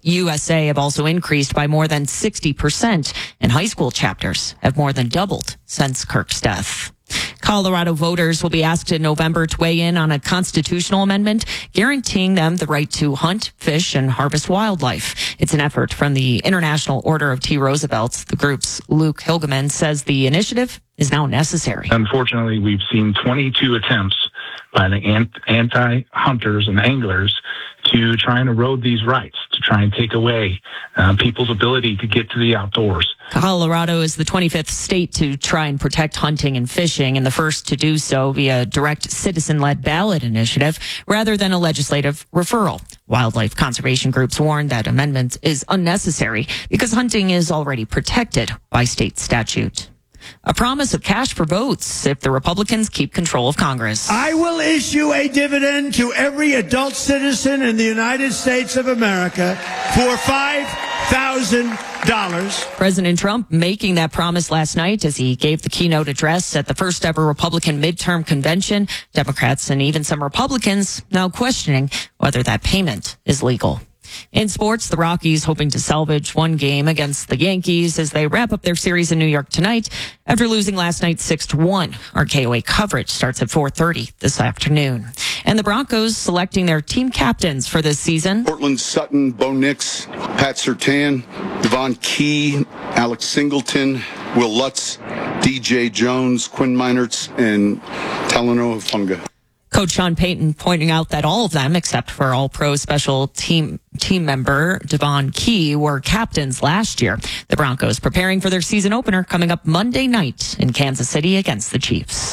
USA have also increased by more than 60%, and high school chapters have more than doubled since Kirk's death. Colorado voters will be asked in November to weigh in on a constitutional amendment guaranteeing them the right to hunt, fish, and harvest wildlife. It's an effort from the International Order of T. Roosevelt. The group's Luke Hilgeman says the initiative is now necessary. Unfortunately, we've seen 22 attempts by the anti-hunters and anglers to try and erode these rights, to try and take away people's ability to get to the outdoors. Colorado is the 25th state to try and protect hunting and fishing, and the first to do so via direct citizen-led ballot initiative rather than a legislative referral. Wildlife conservation groups warn that amendment is unnecessary because hunting is already protected by state statute. A promise of cash for votes if the Republicans keep control of Congress. I will issue a dividend to every adult citizen in the United States of America for $5,000. President Trump making that promise last night as he gave the keynote address at the first ever Republican midterm convention. Democrats and even some Republicans now questioning whether that payment is legal. In sports, the Rockies hoping to salvage one game against the Yankees as they wrap up their series in New York tonight after losing last night 6-1. Our KOA coverage starts at 4:30 this afternoon. And the Broncos selecting their team captains for this season. Portland Sutton, Bo Nix, Pat Surtain, Devon Key, Alex Singleton, Will Lutz, DJ Jones, Quinn Meinertz, and Talanoa Funga. Coach Sean Payton pointing out that all of them, except for All-Pro special team member Devon Key, were captains last year. The Broncos preparing for their season opener coming up Monday night in Kansas City against the Chiefs.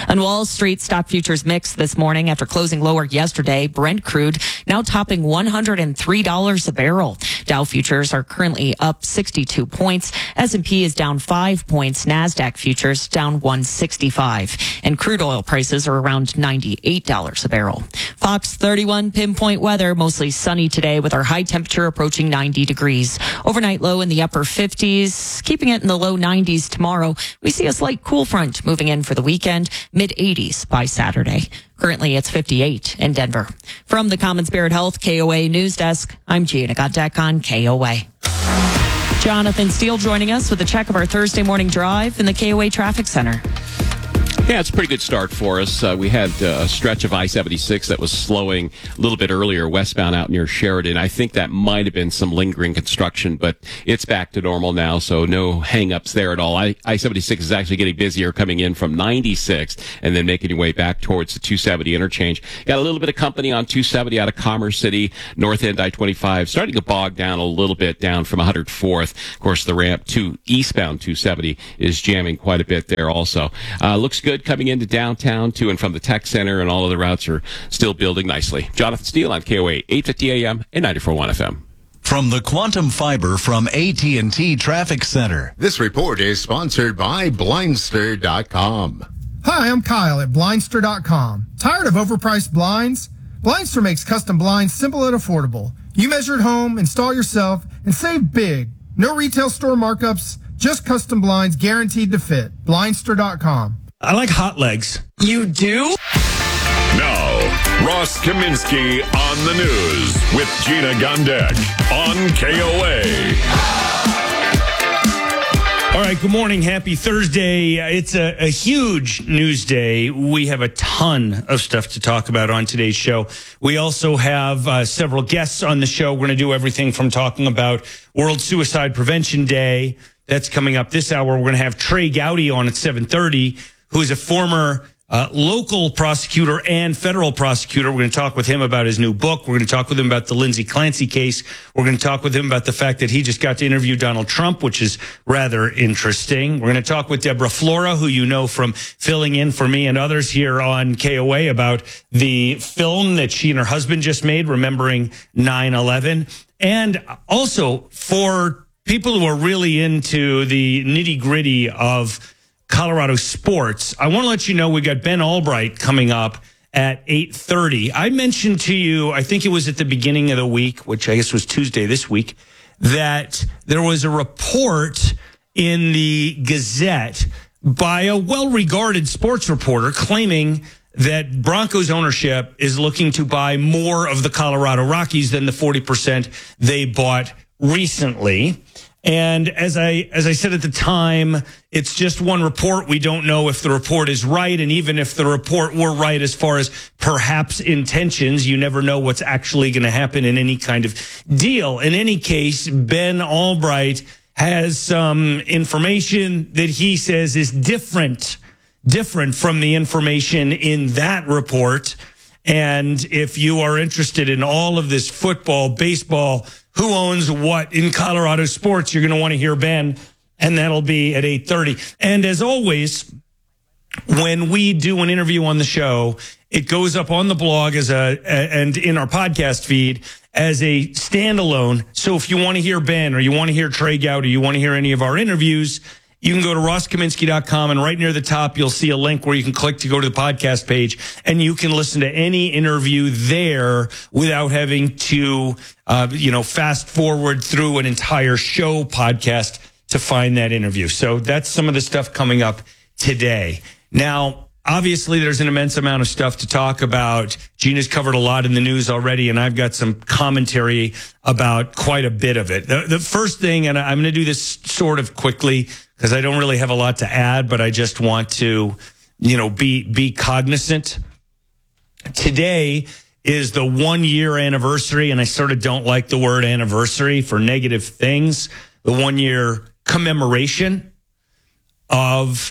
On Wall Street, stock futures mixed this morning after closing lower yesterday. Brent crude now topping $103 a barrel. Dow futures are currently up 62 points. S&P is down 5 points. NASDAQ futures down 165. And crude oil prices are around $98 a barrel. Fox 31 pinpoint weather, mostly sunny today with our high temperature approaching 90 degrees. Overnight low in the upper 50s, keeping it in the low 90s tomorrow. We see a slight cool front moving in for the weekend, mid 80s by Saturday. Currently, it's 58 in Denver. From the Common Spirit Health KOA News Desk, I'm Gina Godek on KOA. Jonathan Steele joining us with a check of our Thursday morning drive in the KOA Traffic Center. Yeah, it's a pretty good start for us. We had a stretch of I-76 that was slowing a little bit earlier westbound out near Sheridan. I think that might have been some lingering construction, but it's back to normal now, so no hang-ups there at all. I-76 is actually getting busier coming in from 96 and then making your way back towards the 270 interchange. Got a little bit of company on 270 out of Commerce City, north end I-25, starting to bog down a little bit down from 104th. Of course, the ramp to eastbound 270 is jamming quite a bit there also. Looks good coming into downtown to and from the tech center, and all of the routes are still building nicely. Jonathan Steele on KOA 850 AM and 94.1 FM. From the Quantum Fiber from AT&T Traffic Center. This report is sponsored by Blindster.com. Hi, I'm Kyle at Blindster.com. Tired of overpriced blinds? Blindster makes custom blinds simple and affordable. You measure at home, install yourself, and save big. No retail store markups, just custom blinds guaranteed to fit. Blindster.com. I like hot legs. You do? Now, Ross Kaminsky on the news with Gina Gondek on KOA. All right, good morning. Happy Thursday. It's a huge news day. We have a ton of stuff to talk about on today's show. We also have several guests on the show. We're going to do everything from talking about World Suicide Prevention Day. That's coming up this hour. We're going to have Trey Gowdy on at 7:30, who is a former local prosecutor and federal prosecutor. We're going to talk with him about his new book. We're going to talk with him about the Lindsay Clancy case. We're going to talk with him about the fact that he just got to interview Donald Trump, which is rather interesting. We're going to talk with Deborah Flora, who you know from filling in for me and others here on KOA, about the film that she and her husband just made, remembering 9/11. And also for people who are really into the nitty-gritty of Colorado sports, I want to let you know we got Ben Albright coming up at 8:30. I mentioned to you, I think it was at the beginning of the week, which I guess was Tuesday this week, that there was a report in the Gazette by a well-regarded sports reporter claiming that Broncos ownership is looking to buy more of the Colorado Rockies than the 40% they bought recently. And as I said at the time, it's just one report. We don't know if the report is right. And even if the report were right as far as perhaps intentions, you never know what's actually going to happen in any kind of deal. In any case, Ben Albright has some information that he says is different from the information in that report. And if you are interested in all of this football, baseball, who owns what in Colorado sports, you're going to want to hear Ben, and that'll be at 8:30. And as always, when we do an interview on the show, it goes up on the blog and in our podcast feed as a standalone. So if you want to hear Ben, or you want to hear Trey Gowdy, or you want to hear any of our interviews, you can go to rosskaminsky.com, and right near the top, you'll see a link where you can click to go to the podcast page, and you can listen to any interview there without having to, fast forward through an entire show podcast to find that interview. So that's some of the stuff coming up today. Now, obviously, there's an immense amount of stuff to talk about. Gina's covered a lot in the news already, and I've got some commentary about quite a bit of it. The first thing, and I'm going to do this sort of quickly because I don't really have a lot to add, but I just want to, be cognizant. Today is the 1-year anniversary, and I sort of don't like the word anniversary for negative things. The 1-year commemoration of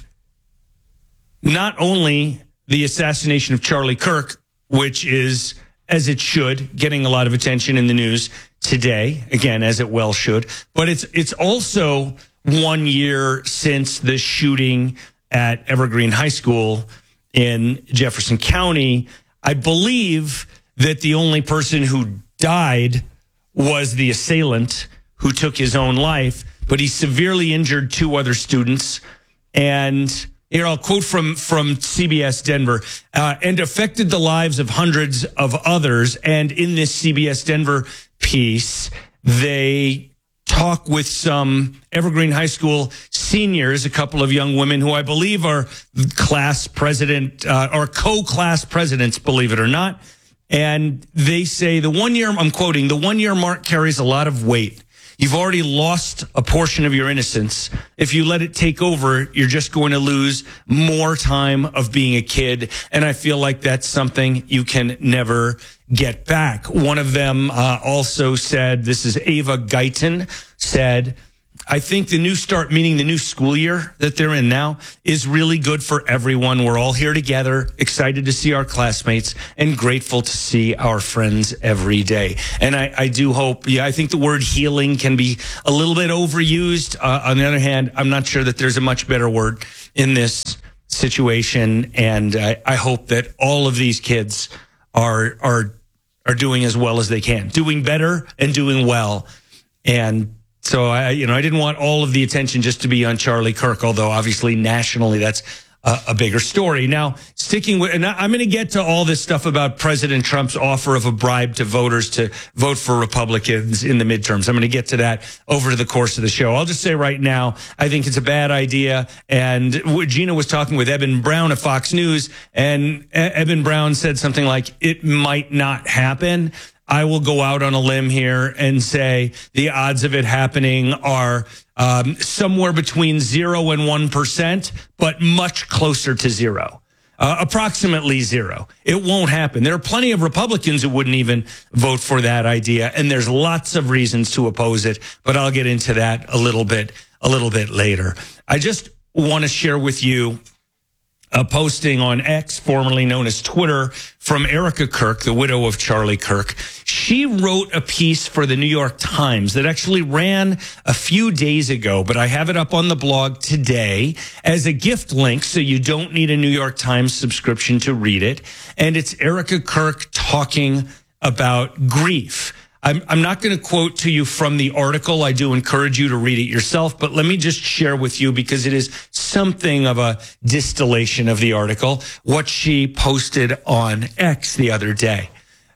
not only the assassination of Charlie Kirk, which is, as it should, getting a lot of attention in the news today, again, as it well should, but it's also 1 year since the shooting at Evergreen High School in Jefferson County. I believe that the only person who died was the assailant who took his own life, but he severely injured 2 other students. And here I'll quote from CBS Denver, and affected the lives of hundreds of others. And in this CBS Denver piece, they talk with some Evergreen High School seniors, a couple of young women who I believe are class president or co-class presidents, believe it or not. And they say I'm quoting, the 1 year mark carries a lot of weight. You've already lost a portion of your innocence. If you let it take over, you're just going to lose more time of being a kid. And I feel like that's something you can never get back. One of them also said, this is Ava Guyton, said, I think the new start, meaning the new school year that they're in now, is really good for everyone. We're all here together, excited to see our classmates and grateful to see our friends every day. And I do hope, I think the word healing can be a little bit overused. On the other hand, I'm not sure that there's a much better word in this situation. And I hope that all of these kids are doing as well as they can, doing better and doing well. And so I didn't want all of the attention just to be on Charlie Kirk, although obviously nationally that's a bigger story. Now, sticking with, and I'm going to get to all this stuff about President Trump's offer of a bribe to voters to vote for Republicans in the midterms. I'm going to get to that over the course of the show. I'll just say right now, I think it's a bad idea. And Gina was talking with Eben Brown of Fox News, and Eben Brown said something like, it might not happen. I will go out on a limb here and say the odds of it happening are somewhere between 0 and 1%, but much closer to 0, approximately 0. It won't happen. There are plenty of Republicans who wouldn't even vote for that idea, and there's lots of reasons to oppose it, but I'll get into that a little bit later. I just want to share with you a posting on X, formerly known as Twitter, from Erica Kirk, the widow of Charlie Kirk. She wrote a piece for the New York Times that actually ran a few days ago, but I have it up on the blog today as a gift link, so you don't need a New York Times subscription to read it. And it's Erica Kirk talking about grief. I'm not going to quote to you from the article. I do encourage you to read it yourself, but let me just share with you, because it is something of a distillation of the article, what she posted on X the other day.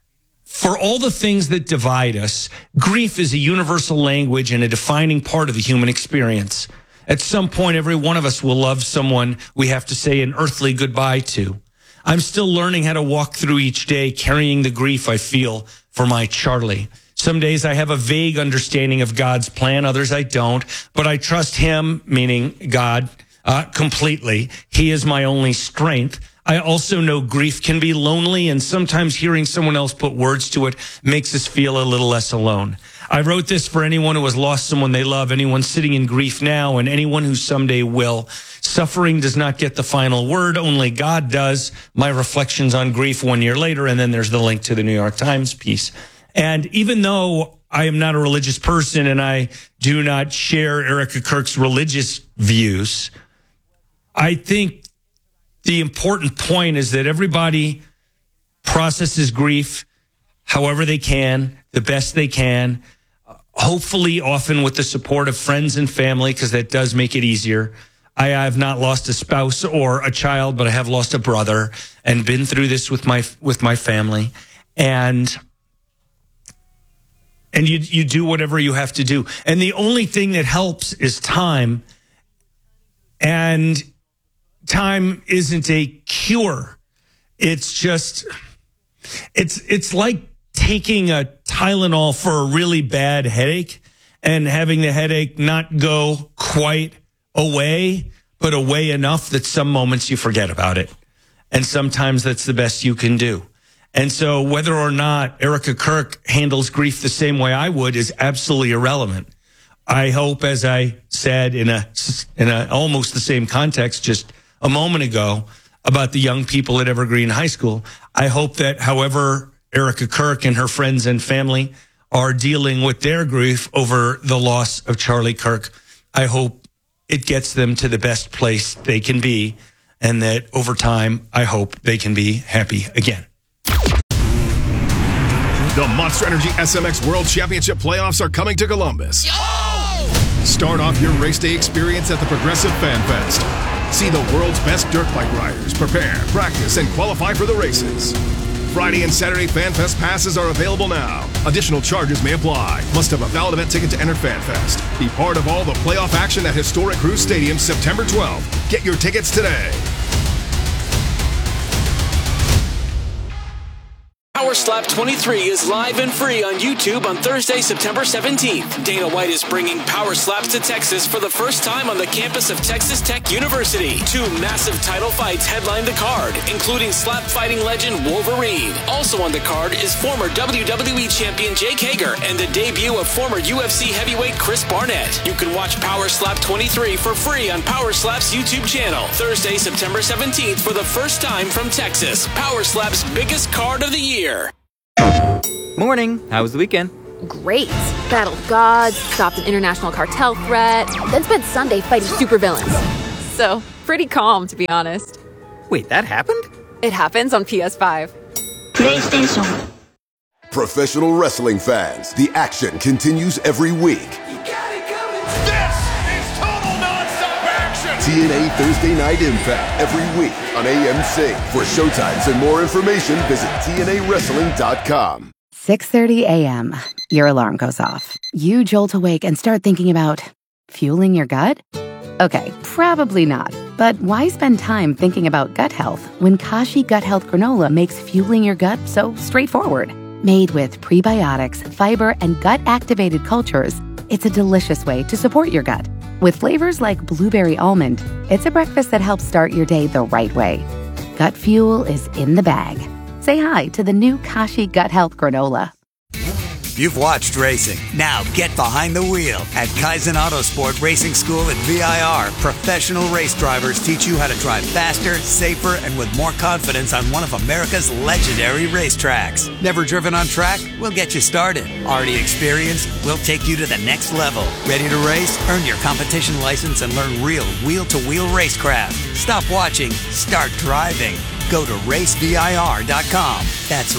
For all the things that divide us, grief is a universal language and a defining part of the human experience. At some point, every one of us will love someone we have to say an earthly goodbye to. I'm still learning how to walk through each day carrying the grief I feel for my Charlie. Some days I have a vague understanding of God's plan, others I don't, but I trust him, meaning God, completely. He is my only strength. I also know grief can be lonely, and sometimes hearing someone else put words to it makes us feel a little less alone. I wrote this for anyone who has lost someone they love, anyone sitting in grief now, and anyone who someday will. Suffering does not get the final word, only God does. My reflections on grief 1 year later, and then there's the link to the New York Times piece. And even though I am not a religious person and I do not share Erica Kirk's religious views, I think the important point is that everybody processes grief however they can, the best they can, hopefully often with the support of friends and family, because that does make it easier. I have not lost a spouse or a child, but I have lost a brother and been through this with my family. And you do whatever you have to do. And the only thing that helps is time. And time isn't a cure. It's just, it's like taking a Tylenol for a really bad headache and having the headache not go quite away, but away enough that some moments you forget about it. And sometimes that's the best you can do. And so whether or not Erica Kirk handles grief the same way I would is absolutely irrelevant. I hope, as I said in a almost the same context just a moment ago about the young people at Evergreen High School, I hope that however Erica Kirk and her friends and family are dealing with their grief over the loss of Charlie Kirk, I hope it gets them to the best place they can be and that over time, I hope they can be happy again. The Monster Energy SMX World Championship playoffs are coming to Columbus. Start off your race day experience at the Progressive Fan Fest. See the world's best dirt bike riders prepare, practice, and qualify for the races. Friday and Saturday Fan Fest passes are available now. Additional charges may apply. Must have a valid event ticket to enter Fan Fest. Be part of all the playoff action at historic Cruise Stadium September 12th. Get your tickets today. Power Slap 23 is live and free on YouTube on Thursday, September 17th. Dana White is bringing Power Slaps to Texas for the first time on the campus of Texas Tech University. 2 massive title fights headline the card, including slap fighting legend Wolverine. Also on the card is former WWE champion Jake Hager and the debut of former UFC heavyweight Chris Barnett. You can watch Power Slap 23 for free on Power Slap's YouTube channel. Thursday, September 17th for the first time from Texas. Power Slap's biggest card of the year. Morning. How was the weekend? Great. Battled gods, stopped an international cartel threat, then spent Sunday fighting supervillains. So, pretty calm, to be honest. Wait, that happened? It happens on PS5. PlayStation. Professional wrestling fans, the action continues every week. This is total nonstop action! TNA Thursday Night Impact every week on AMC. For showtimes and more information, visit TNAWrestling.com. 6:30 a.m. Your alarm goes off. You jolt awake and start thinking about fueling your gut? Okay, probably not. But why spend time thinking about gut health when Kashi Gut Health Granola makes fueling your gut so straightforward? Made with prebiotics, fiber, and gut-activated cultures, it's a delicious way to support your gut. With flavors like blueberry almond, it's a breakfast that helps start your day the right way. Gut fuel is in the bag. Say hi to the new Kashi Gut Health Granola. You've watched racing. Now get behind the wheel. At Kaizen Autosport Racing School at VIR, professional race drivers teach you how to drive faster, safer, and with more confidence on one of America's legendary racetracks. Never driven on track? We'll get you started. Already experienced? We'll take you to the next level. Ready to race? Earn your competition license and learn real wheel-to-wheel racecraft. Stop watching. Start driving. Go to racevir.com. That's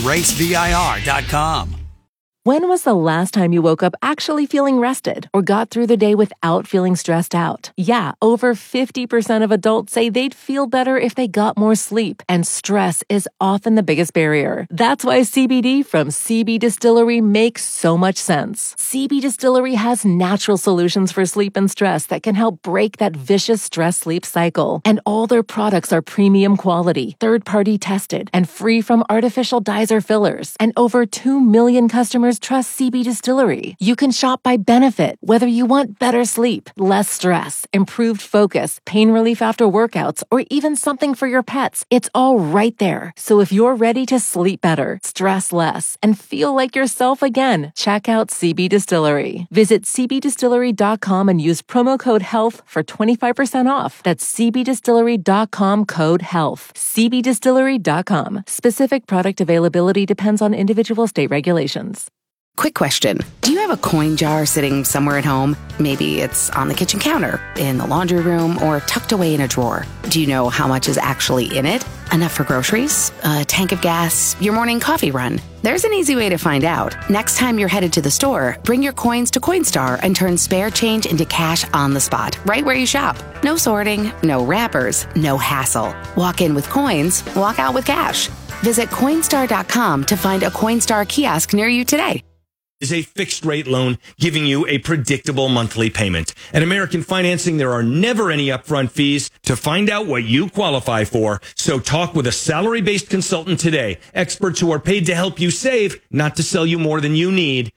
racevir.com. When was the last time you woke up actually feeling rested or got through the day without feeling stressed out? Yeah, over 50% of adults say they'd feel better if they got more sleep, and stress is often the biggest barrier. That's why CBD from CB Distillery makes so much sense. CB Distillery has natural solutions for sleep and stress that can help break that vicious stress-sleep cycle. And all their products are premium quality, third-party tested, and free from artificial dyes or fillers. And over 2 million customers trust CB Distillery. You can shop by benefit, whether you want better sleep, less stress, improved focus, pain relief after workouts, or even something for your pets. It's all right there. So if you're ready to sleep better, stress less, and feel like yourself again, check out CB Distillery. Visit cbdistillery.com and use promo code HEALTH for 25% off. That's cbdistillery.com code HEALTH. cbdistillery.com. Specific product availability depends on individual state regulations. Quick question. Do you have a coin jar sitting somewhere at home? Maybe it's on the kitchen counter, in the laundry room, or tucked away in a drawer. Do you know how much is actually in it? Enough for groceries? A tank of gas? Your morning coffee run? There's an easy way to find out. Next time you're headed to the store, bring your coins to Coinstar and turn spare change into cash on the spot, right where you shop. No sorting, no wrappers, no hassle. Walk in with coins, walk out with cash. Visit Coinstar.com to find a Coinstar kiosk near you today. Is a fixed rate loan giving you a predictable monthly payment. At American Financing, there are never any upfront fees to find out what you qualify for. So talk with a salary-based consultant today. Experts who are paid to help you save, not to sell you more than you need.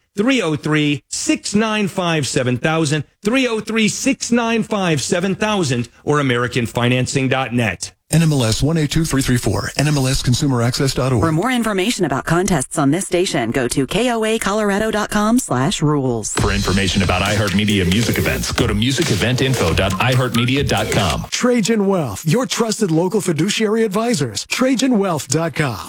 303-695-7000, 303-695-7000, or AmericanFinancing.net. NMLS 182334, NMLSConsumerAccess.org. For more information about contests on this station, go to KOAColorado.com/rules. For information about iHeartMedia music events, go to musiceventinfo.iHeartMedia.com. Trajan Wealth, your trusted local fiduciary advisors. TrajanWealth.com.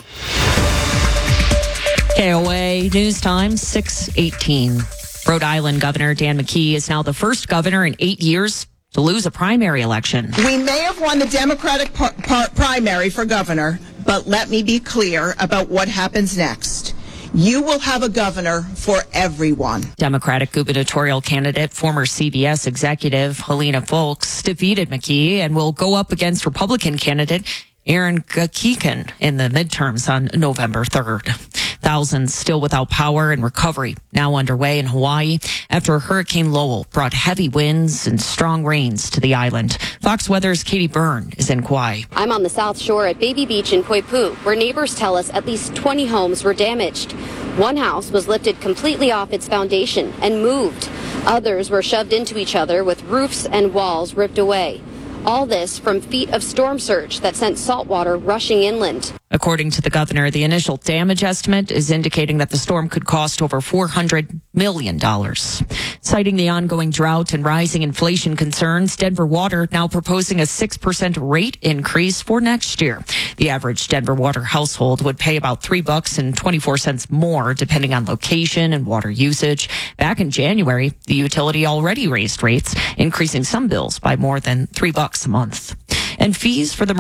KOA News Time, 6:18. Rhode Island Governor Dan McKee is now the first governor in 8 years to lose a primary election. We may have won the Democratic primary for governor, but let me be clear about what happens next. You will have a governor for everyone. Democratic gubernatorial candidate, former CBS executive Helena Foulkes defeated McKee and will go up against Republican candidate Aaron Gakekin in the midterms on November 3rd. Thousands still without power and recovery now underway in Hawaii after Hurricane Lowell brought heavy winds and strong rains to the island. Fox Weather's Katie Byrne is in Kauai. I'm on the South Shore at Baby Beach in Poipu, where neighbors tell us at least 20 homes were damaged. One house was lifted completely off its foundation and moved. Others were shoved into each other with roofs and walls ripped away. All this from feet of storm surge that sent salt water rushing inland. According to the governor, the initial damage estimate is indicating that the storm could cost over $400 million. Citing the ongoing drought and rising inflation concerns, Denver Water now proposing a 6% rate increase for next year. The average Denver Water household would pay about $3.24 more, depending on location and water usage. Back in January, the utility already raised rates, increasing some bills by more than $3 a month. And fees for the